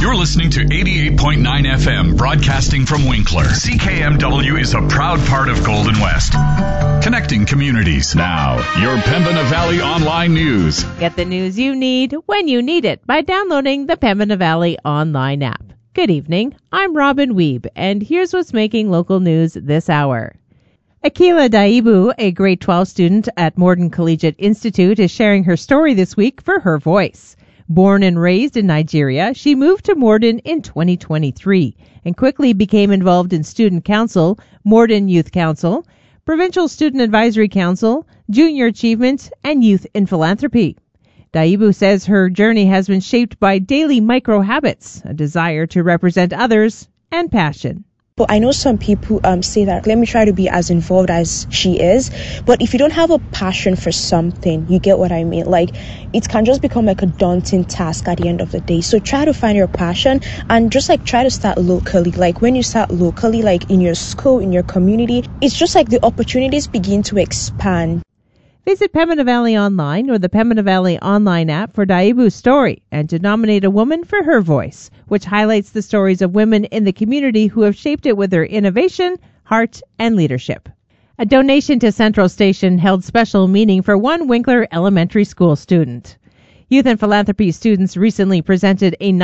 You're listening to 88.9 FM, broadcasting from Winkler. CKMW is a proud part of Golden West, connecting communities. Now, your Pembina Valley Online News. Get the news you need when you need it by downloading the Pembina Valley Online app. Good evening, I'm Robin Wiebe, and here's what's making local news this hour. Akila Daibu, a grade 12 student at Morden Collegiate Institute, is sharing her story this week for Her Voice. Born and raised in Nigeria, she moved to Morden in 2023 and quickly became involved in Student Council, Morden Youth Council, Provincial Student Advisory Council, Junior Achievement, and Youth in Philanthropy. Daibu says her journey has been shaped by daily micro-habits, a desire to represent others, and passion. But I know some people say that, let me try to be as involved as she is. But if you don't have a passion for something, you get what I mean? Like, it can just become like a daunting task at the end of the day. So try to find your passion and just like try to start locally. Like when you start locally, like in your school, in your community, it's just like the opportunities begin to expand. Visit Pembina Valley Online or the Pembina Valley Online app for Daibu's story and to nominate a woman for Her Voice, which highlights the stories of women in the community who have shaped it with their innovation, heart, and leadership. A donation to Central Station held special meaning for one Winkler Elementary School student. Youth and Philanthropy students recently presented a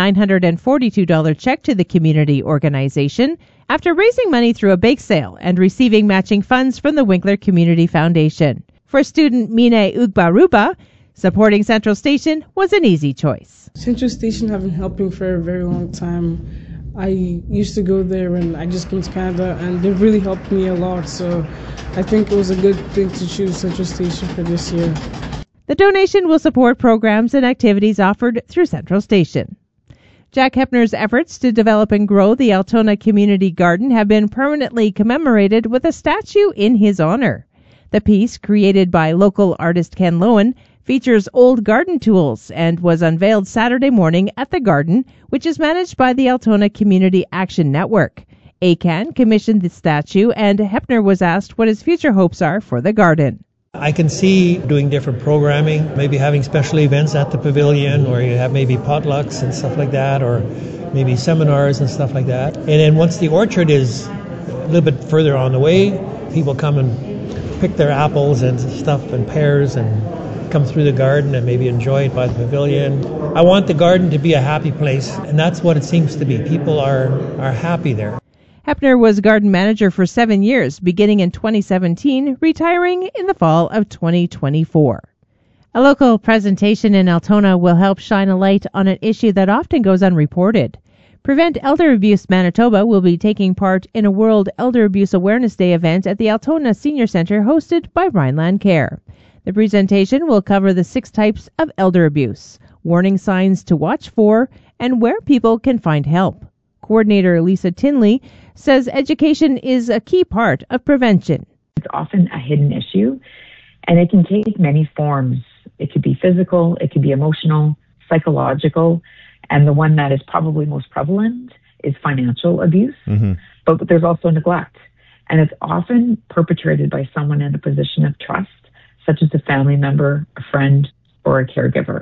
$942 check to the community organization after raising money through a bake sale and receiving matching funds from the Winkler Community Foundation. For student Mine Ugbaruba, supporting Central Station was an easy choice. Central Station have been helping for a very long time. I used to go there when I just came to Canada, and they've really helped me a lot. So I think it was a good thing to choose Central Station for this year. The donation will support programs and activities offered through Central Station. Jack Hepner's efforts to develop and grow the Altona Community Garden have been permanently commemorated with a statue in his honor. The piece, created by local artist Ken Lowen, features old garden tools and was unveiled Saturday morning at the garden, which is managed by the Altona Community Action Network. ACAN commissioned the statue, and Hepner was asked what his future hopes are for the garden. I can see doing different programming, maybe having special events at the pavilion, or you have maybe potlucks and stuff like that, or maybe seminars and stuff like that. And then once the orchard is a little bit further on the way, people come and pick their apples and stuff and pears and come through the garden and maybe enjoy it by the pavilion. I want the garden to be a happy place, and that's what it seems to be. People are happy there. Hepner was garden manager for 7 years, beginning in 2017, retiring in the fall of 2024. A local presentation in Altona will help shine a light on an issue that often goes unreported. Prevent Elder Abuse Manitoba will be taking part in a World Elder Abuse Awareness Day event at the Altona Senior Centre hosted by Rhineland Care. The presentation will cover the 6 types of elder abuse, warning signs to watch for, and where people can find help. Coordinator Lisa Tinley says education is a key part of prevention. It's often a hidden issue, and it can take many forms. It could be physical, it could be emotional, psychological, and the one that is probably most prevalent is financial abuse. Mm-hmm. But there's also neglect. And it's often perpetrated by someone in a position of trust, such as a family member, a friend, or a caregiver.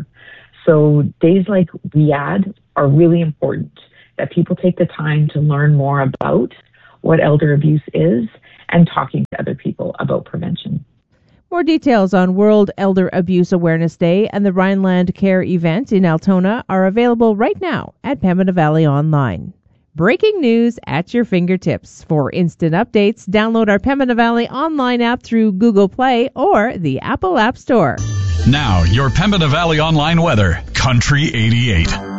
So days like WEAD are really important, that people take the time to learn more about what elder abuse is and talking to other people about prevention. More details on World Elder Abuse Awareness Day and the Rhineland Care event in Altona are available right now at Pembina Valley Online. Breaking news at your fingertips. For instant updates, download our Pembina Valley Online app through Google Play or the Apple App Store. Now, your Pembina Valley Online weather, Country 88.